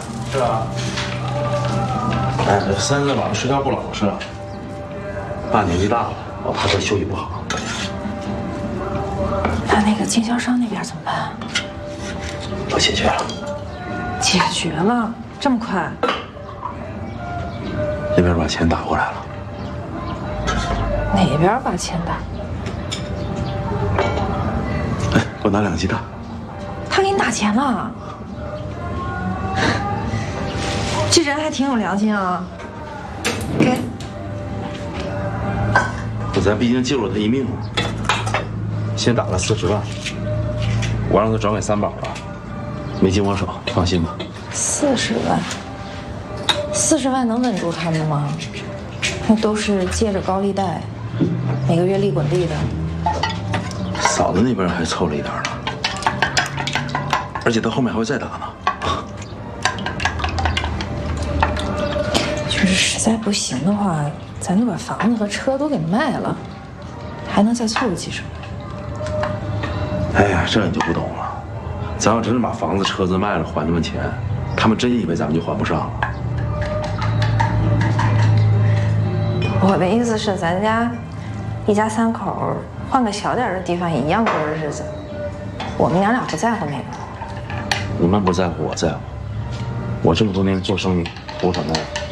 是啊。哎，这3岁娃睡觉不老实，爸年纪大了，我怕他休息不好。 那个经销商那边怎么办？ 都解决了。 解决了？这么快？ 那边把钱打过来了。 哪边把钱打？ 哎，给我拿2个鸡蛋。 他给你打钱了？这人还挺有良心啊。给。 咱毕竟救了他一命，先打了40万，我让他转给3宝了，没经我手，放心吧。 40万，40万能稳住他们吗？那都是借着高利贷，每个月利滚利的。 嫂子那边还凑了一点呢，而且他后面还会再打呢。 就是实在不行的话，咱就把房子和车都给卖了，还能再凑个几十万。 哎呀，这你就不懂了。咱要真是把房子、车子卖了还他们钱，他们真以为咱们就还不上了。 我的意思是，咱家一家3口换个小点的地方也一样过日子。我们娘俩不在乎那个。 你们不在乎，我在乎。我这么多年做生意，多少耐。